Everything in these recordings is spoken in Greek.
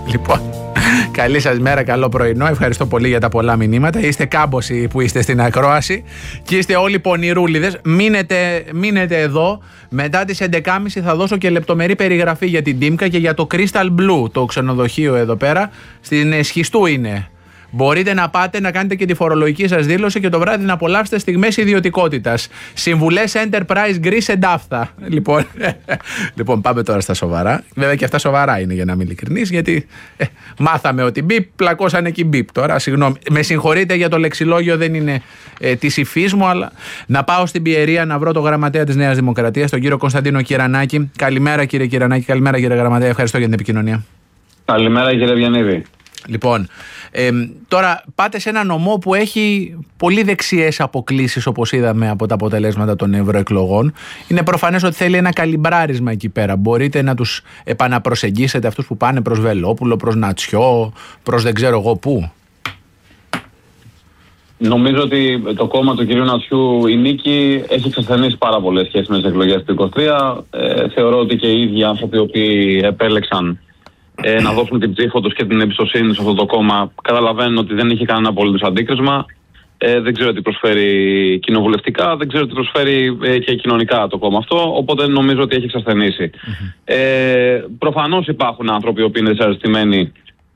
Λοιπόν, καλή σας μέρα, καλό πρωινό. Ευχαριστώ πολύ για τα πολλά μηνύματα. Είστε κάμποσοι που είστε στην ακρόαση και είστε όλοι πονηρούλιδες. Μείνετε εδώ. Μετά τις 11.30 θα δώσω και λεπτομερή περιγραφή για την Τίμκα και για το Crystal Blue, το ξενοδοχείο εδώ πέρα. Στην Σχιστού είναι. Μπορείτε να πάτε να κάνετε και τη φορολογική σας δήλωση και το βράδυ να απολαύσετε στιγμές ιδιωτικότητας. Συμβουλές Enterprise Greece and Afta. Λοιπόν, πάμε τώρα στα σοβαρά. Βέβαια και αυτά σοβαρά είναι, για να είμαι ειλικρινής, γιατί μάθαμε ότι μπιπ, πλακώσανε εκεί μπιπ. Τώρα, συγγνώμη, με συγχωρείτε για το λεξιλόγιο, δεν είναι της υφής μου, αλλά να πάω στην Πιερία να βρω το γραμματέα της Νέας Δημοκρατίας, τον κύριο Κωνσταντίνο Κυρανάκη. Καλημέρα, κύριε Κυρανάκη. Καλημέρα, κύριε Γραμματέα. Ευχαριστώ για την επικοινωνία. Καλημέρα, κύριε Βιαννίδη. Λοιπόν, τώρα πάτε σε ένα νομό που έχει πολύ δεξιές αποκλίσεις, όπως είδαμε από τα αποτελέσματα των ευρωεκλογών. Είναι προφανές ότι θέλει ένα καλυμπράρισμα εκεί πέρα. Μπορείτε να τους επαναπροσεγγίσετε αυτούς που πάνε προς Βελόπουλο, προς Νατσιό, προς δεν ξέρω εγώ πού? Νομίζω ότι το κόμμα του κυρίου Νατσιού, η νίκη, έχει εξασθενήσει πάρα πολλές σχέσεις με τις εκλογές του 2023. Θεωρώ ότι και οι ίδιοι άνθρωποι οι οποίοι επέλεξαν να δώσουν την ψήφο τους και την εμπιστοσύνη σε αυτό το κόμμα καταλαβαίνουν ότι δεν είχε κανένα απολύτως αντίκρισμα. Δεν ξέρω τι προσφέρει κοινοβουλευτικά, δεν ξέρω τι προσφέρει και κοινωνικά το κόμμα αυτό, οπότε νομίζω ότι έχει εξασθενήσει. Προφανώς υπάρχουν άνθρωποι οι οποίοι είναι δυσαρεστημένοι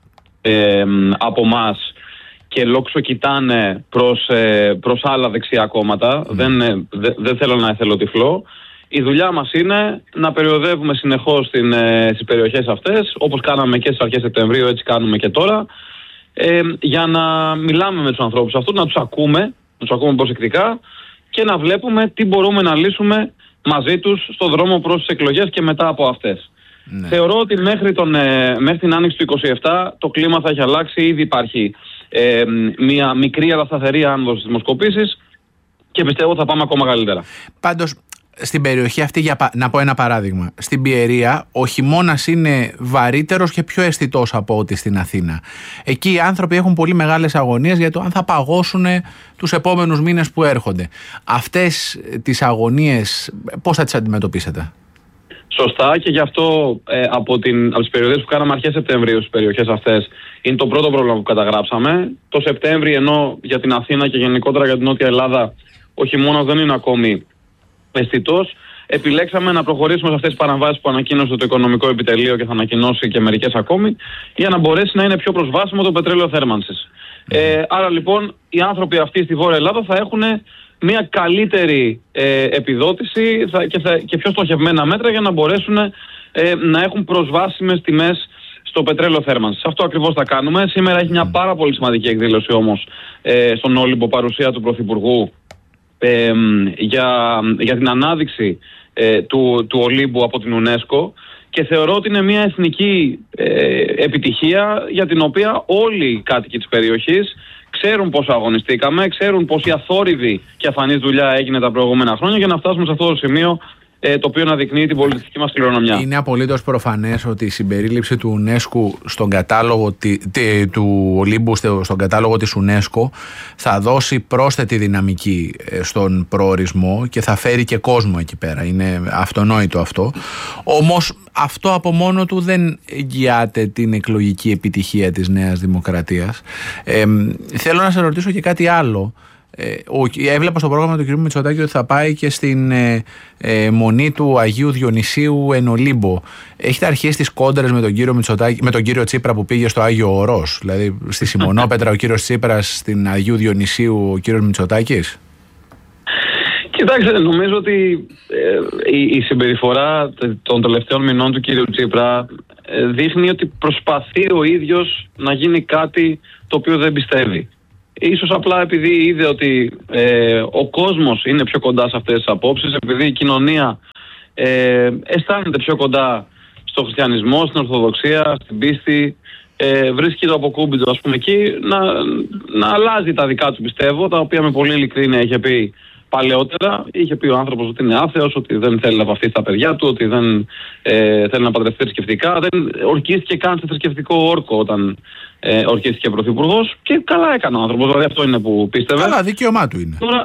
από εμάς και λόγω κοιτάνε προς άλλα δεξιά κόμματα. Δεν θέλω να εθελοτυφλώ. Η δουλειά μας είναι να περιοδεύουμε συνεχώς στις περιοχές αυτές, όπως κάναμε και στις αρχές Σεπτεμβρίου, έτσι κάνουμε και τώρα, για να μιλάμε με τους ανθρώπους αυτούς, να τους ακούμε προσεκτικά και να βλέπουμε τι μπορούμε να λύσουμε μαζί τους στον δρόμο προς τις εκλογές και μετά από αυτές. Ναι. Θεωρώ ότι μέχρι την άνοιξη του 2027 το κλίμα θα έχει αλλάξει. Ήδη υπάρχει μια μικρή αλλά σταθερή άνοδος στις δημοσκοπήσεις και πιστεύω θα πάμε ακόμα καλύτερα. Πάντως, στην περιοχή αυτή, να πω ένα παράδειγμα, στην Πιερία ο χειμώνας είναι βαρύτερος και πιο αισθητός από ό,τι στην Αθήνα. Εκεί οι άνθρωποι έχουν πολύ μεγάλες αγωνίες για το αν θα παγώσουν τους επόμενους μήνες που έρχονται. Αυτές τις αγωνίες πώς θα τις αντιμετωπίσετε? Σωστά, και γι' αυτό από τις περιοδίες που κάναμε αρχές Σεπτεμβρίου στις περιοχές αυτές είναι το πρώτο πρόβλημα που καταγράψαμε. Το Σεπτέμβρη, ενώ για την Αθήνα και γενικότερα για την Νότια Ελλάδα ο χειμώνας δεν είναι ακόμη αισθητός, επιλέξαμε να προχωρήσουμε σε αυτές τις παραμβάσεις που ανακοίνωσε το Οικονομικό Επιτελείο και θα ανακοινώσει και μερικές ακόμη, για να μπορέσει να είναι πιο προσβάσιμο το πετρέλαιο θέρμανσης. Άρα λοιπόν οι άνθρωποι αυτοί στη Βόρεια Ελλάδα θα έχουν μια καλύτερη επιδότηση και πιο στοχευμένα μέτρα για να μπορέσουν να έχουν προσβάσιμες τιμές στο πετρέλαιο θέρμανσης. Αυτό ακριβώς θα κάνουμε. Σήμερα έχει μια πάρα πολύ σημαντική εκδήλωση όμως στον Όλυμπο, παρουσία του Πρωθυπουργού, για την ανάδειξη του Ολύμπου από την UNESCO, και θεωρώ ότι είναι μια εθνική επιτυχία για την οποία όλοι οι κάτοικοι της περιοχής ξέρουν πόσο αγωνιστήκαμε, ξέρουν πόση αθόρυβη και αφανής δουλειά έγινε τα προηγούμενα χρόνια για να φτάσουμε σε αυτό το σημείο, το οποίο αναδεικνύει την πολιτιστική μας κληρονομιά. Είναι απολύτως προφανές ότι η συμπερίληψη του UNESCO στον κατάλογο του Ολύμπου στον κατάλογο της UNESCO θα δώσει πρόσθετη δυναμική στον προορισμό και θα φέρει και κόσμο εκεί πέρα. Είναι αυτονόητο αυτό. Όμως αυτό από μόνο του δεν εγγυάται την εκλογική επιτυχία της Νέας Δημοκρατίας. Θέλω να σε ρωτήσω και κάτι άλλο. Έβλεπα στο πρόγραμμα του κ. Μητσοτάκη ότι θα πάει και στην μονή του Αγίου Διονυσίου εν Ολύμπο. Έχετε αρχίσει τις κόντρες με τον κύριο Μητσοτάκη, με τον κύριο Τσίπρα που πήγε στο Άγιο Ορός? Δηλαδή στη Σιμονόπετρα ο κύριος Τσίπρας, στην Αγίου Διονυσίου ο κύριος Μητσοτάκης. Κοιτάξτε, νομίζω ότι η συμπεριφορά των τελευταίων μηνών του κύριου Τσίπρα δείχνει ότι προσπαθεί ο ίδιος να γίνει κάτι το οποίο δεν πιστεύει. Ίσως απλά επειδή είδε ότι ο κόσμος είναι πιο κοντά σε αυτές τις απόψεις, επειδή η κοινωνία αισθάνεται πιο κοντά στο χριστιανισμό, στην Ορθοδοξία, στην πίστη, βρίσκει το αποκούμπιτο, ας πούμε, εκεί να αλλάζει τα δικά του, πιστεύω, τα οποία με πολύ ειλικρίνεια είχε πει παλαιότερα. Είχε πει ο άνθρωπος ότι είναι άθεος, ότι δεν θέλει να βαφτίσει τα παιδιά του, ότι δεν θέλει να παντρευτεί θρησκευτικά. Δεν ορκίστηκε καν σε θρησκευτικό όρκο όταν ορκίστηκε πρωθυπουργός, και καλά έκανε ο άνθρωπος, δηλαδή αυτό είναι που πίστευε. Καλά, δικαίωμά του είναι. Τώρα,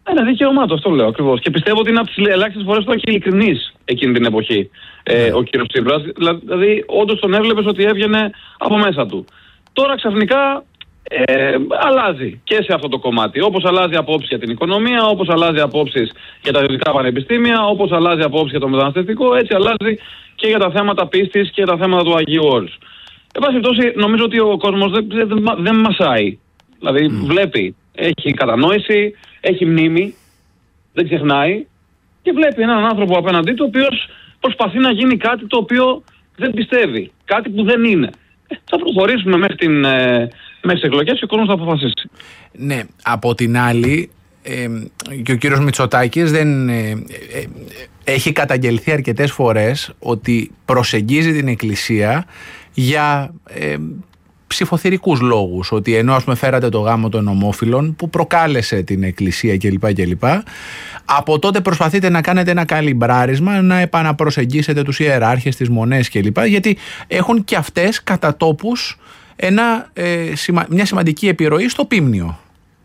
Ένα δικαίωμά του, αυτό λέω ακριβώς. Και πιστεύω ότι είναι από τις ελάχιστες φορές που ήταν και ειλικρινής εκείνη την εποχή ο κύριος Τσίπρας. Δηλαδή, όντως τον έβλεπες ότι έβγαινε από μέσα του. Τώρα ξαφνικά αλλάζει και σε αυτό το κομμάτι. Όπως αλλάζει απόψεις για την οικονομία, όπως αλλάζει απόψεις για τα ιδιωτικά πανεπιστήμια, όπως αλλάζει απόψεις για το μεταναστευτικό, έτσι αλλάζει και για τα θέματα πίστης και για τα θέματα του Αγίου Όρους. Εν πάση περιπτώσει, νομίζω ότι ο κόσμος δεν μασάει. Δηλαδή, βλέπει, έχει κατανόηση, έχει μνήμη, δεν ξεχνάει και βλέπει έναν άνθρωπο απέναντί του, ο οποίος προσπαθεί να γίνει κάτι το οποίο δεν πιστεύει, κάτι που δεν είναι. Θα προχωρήσουμε μέχρι τις εκλογές και ο κόσμος θα αποφασίσει. Ναι, από την άλλη, και ο κύριος Μητσοτάκης έχει καταγγελθεί αρκετές φορές ότι προσεγγίζει την Εκκλησία για ψηφοθυρικούς λόγους, ότι ενώ ας πούμε φέρατε το γάμο των ομόφυλων που προκάλεσε την Εκκλησία κλπ, από τότε προσπαθείτε να κάνετε ένα καλυμπράρισμα, να επαναπροσεγγίσετε τους ιεράρχες, τις μονές κλπ, γιατί έχουν και αυτές κατά τόπους μια σημαντική επιρροή στο πίμνιο.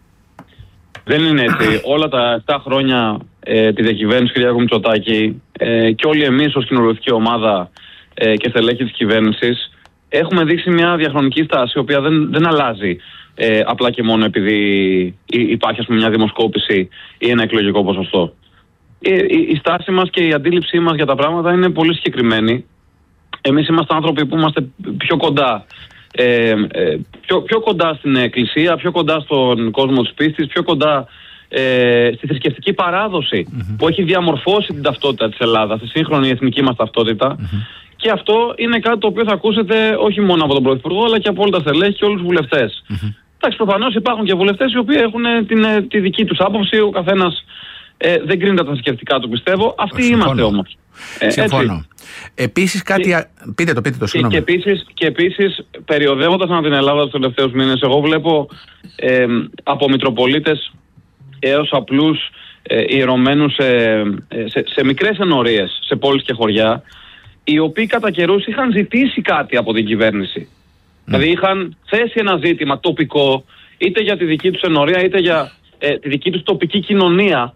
Δεν είναι έτσι. Όλα τα 7 χρόνια τη διακυβέρνηση του Κυριάκου Μητσοτάκη και όλοι εμείς ως κοινοβουλευτική ομάδα και στελέχη της κυβέρνησης έχουμε δείξει μια διαχρονική στάση, η οποία δεν αλλάζει απλά και μόνο επειδή υπάρχει ας πούμε, μια δημοσκόπηση ή ένα εκλογικό ποσοστό. Η στάση μας και η αντίληψή μας για τα πράγματα είναι πολύ συγκεκριμένη. Εμείς είμαστε άνθρωποι που είμαστε πιο κοντά. Πιο κοντά στην Εκκλησία, πιο κοντά στον κόσμο της πίστης, πιο κοντά στη θρησκευτική παράδοση που έχει διαμορφώσει την ταυτότητα της Ελλάδας, τη σύγχρονη εθνική μας ταυτότητα. Και αυτό είναι κάτι το οποίο θα ακούσετε όχι μόνο από τον Πρωθυπουργό, αλλά και από όλα τα στελέχη και όλους τους βουλευτές. Εντάξει, προφανώς υπάρχουν και βουλευτές οι οποίοι έχουν τη δική τους άποψη, ο καθένας δεν κρίνεται τα θρησκευτικά του, πιστεύω. Αυτοί είμαστε όμως. Συμφωνώ. Επίσης κάτι. Πείτε το, συγγνώμη. Και επίσης, περιοδεύοντας ανά την Ελλάδα τους τελευταίους μήνες, εγώ βλέπω από μητροπολίτες έως απλούς ιερωμένους σε μικρές ενορίες, σε πόλεις και χωριά, οι οποίοι κατά καιρούς είχαν ζητήσει κάτι από την κυβέρνηση. Δηλαδή είχαν θέσει ένα ζήτημα τοπικό, είτε για τη δική τους ενορία, είτε για τη δική τους τοπική κοινωνία.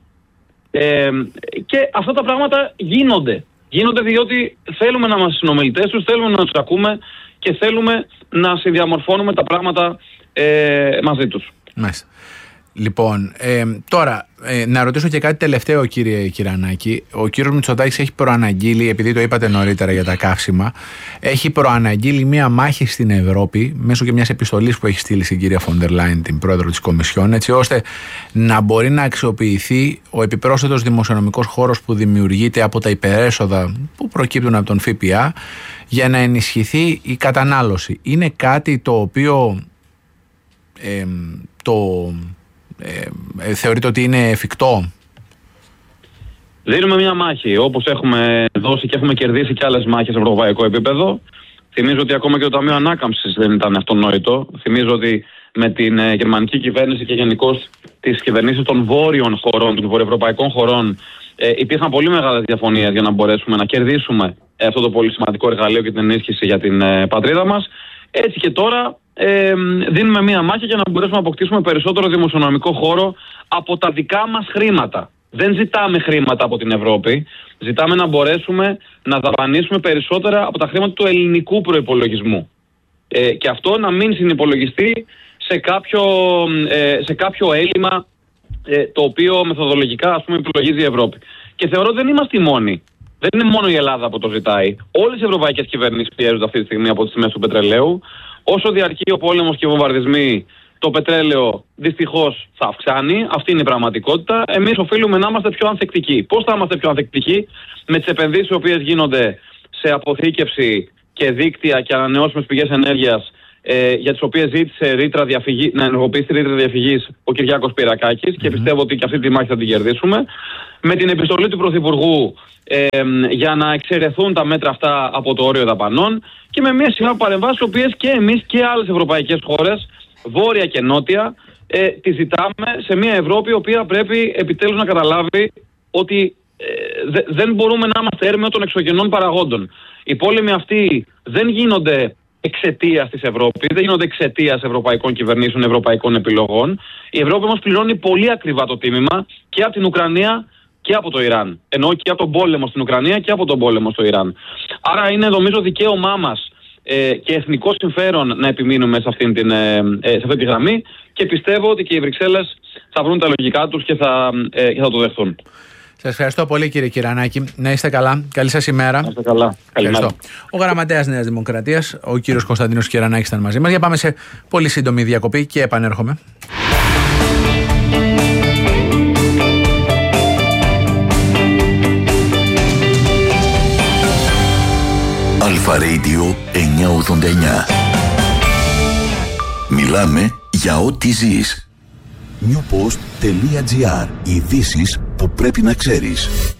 Και αυτά τα πράγματα γίνονται. Γίνονται διότι θέλουμε να είμαστε συνομιλητές τους, θέλουμε να τους ακούμε και θέλουμε να συνδιαμορφώνουμε τα πράγματα μαζί τους. Μάλιστα. Λοιπόν, τώρα να ρωτήσω και κάτι τελευταίο, κύριε Κυρανάκη. Ο κύριος Μητσοτάκης έχει προαναγγείλει, επειδή το είπατε νωρίτερα για τα καύσιμα, έχει προαναγγείλει μία μάχη στην Ευρώπη μέσω και μιας επιστολής που έχει στείλει στην κυρία Φοντερ Λάιν, την πρόεδρο της Κομισιόν, έτσι ώστε να μπορεί να αξιοποιηθεί ο επιπρόσθετος δημοσιονομικός χώρος που δημιουργείται από τα υπερέσοδα που προκύπτουν από τον ΦΠΑ για να ενισχυθεί η κατανάλωση. Είναι κάτι το οποίο θεωρείτε ότι είναι εφικτό? Δίνουμε μια μάχη, όπως έχουμε δώσει και έχουμε κερδίσει και άλλες μάχες σε ευρωπαϊκό επίπεδο. Θυμίζω ότι ακόμα και το Ταμείο Ανάκαμψης δεν ήταν αυτονόητο. Θυμίζω ότι με την γερμανική κυβέρνηση και γενικώς τις κυβερνήσεις των βόρειων χωρών, των βορειοευρωπαϊκών χωρών, υπήρχαν πολύ μεγάλες διαφωνίες για να μπορέσουμε να κερδίσουμε αυτό το πολύ σημαντικό εργαλείο και την ενίσχυση για την πατρίδα μας. Έτσι και τώρα δίνουμε μία μάχη για να μπορέσουμε να αποκτήσουμε περισσότερο δημοσιονομικό χώρο από τα δικά μας χρήματα. Δεν ζητάμε χρήματα από την Ευρώπη, ζητάμε να μπορέσουμε να δαπανίσουμε περισσότερα από τα χρήματα του ελληνικού προϋπολογισμού. Και αυτό να μην συνυπολογιστεί σε κάποιο έλλειμμα το οποίο μεθοδολογικά ας πούμε υπολογίζει η Ευρώπη. Και θεωρώ δεν είμαστε οι μόνοι. Δεν είναι μόνο η Ελλάδα που το ζητάει. Όλες οι ευρωπαϊκές κυβερνήσεις πιέζονται αυτή τη στιγμή από τις τιμές του πετρελαίου. Όσο διαρκεί ο πόλεμος και οι βομβαρδισμοί, το πετρέλαιο δυστυχώς θα αυξάνει. Αυτή είναι η πραγματικότητα. Εμείς οφείλουμε να είμαστε πιο ανθεκτικοί. Πώς θα είμαστε πιο ανθεκτικοί? Με τις επενδύσεις οι οποίες γίνονται σε αποθήκευση και δίκτυα και ανανεώσιμες πηγές ενέργειας, για τις οποίες ζήτησε να ενεργοποιήσει τη ρήτρα διαφυγής ο Κυριάκος Πυρακάκης και πιστεύω ότι και αυτή τη μάχη θα την κερδίσουμε. Με την επιστολή του Πρωθυπουργού για να εξαιρεθούν τα μέτρα αυτά από το όριο δαπανών και με μια σειρά παρεμβάσεις, οι οποίες και εμείς και άλλες ευρωπαϊκές χώρες, βόρεια και νότια, τη ζητάμε σε μια Ευρώπη η οποία πρέπει επιτέλους να καταλάβει ότι δεν μπορούμε να είμαστε έρμεο των εξωγενών παραγόντων. Οι πόλεμοι αυτοί δεν γίνονται εξαιτίας της Ευρώπης, δεν γίνονται εξαιτίας ευρωπαϊκών κυβερνήσεων, ευρωπαϊκών επιλογών. Η Ευρώπη όμως πληρώνει πολύ ακριβά το τίμημα και από την Ουκρανία και από το Ιράν. Εννοώ και από τον πόλεμο στην Ουκρανία και από τον πόλεμο στο Ιράν. Άρα είναι, νομίζω, δικαίωμά μας και εθνικό συμφέρον να επιμείνουμε σε αυτή τη γραμμή, και πιστεύω ότι και οι Βρυξέλλες θα βρουν τα λογικά τους και θα το δεχθούν. Σας ευχαριστώ πολύ, κύριε Κυρανάκη. Να είστε καλά. Καλή σας ημέρα. Να είστε καλά. Καλημέρα. Ο γραμματέας Νέας Δημοκρατίας, ο κύριος Κωνσταντίνος Κυρανάκης, ήταν μαζί μας. Για πάμε σε πολύ σύντομη διακοπή και επανέρχομαι. Αλφα Radio 989. Μιλάμε για ό,τι ζεις. Newpost.gr. Ειδήσεις που πρέπει να ξέρεις.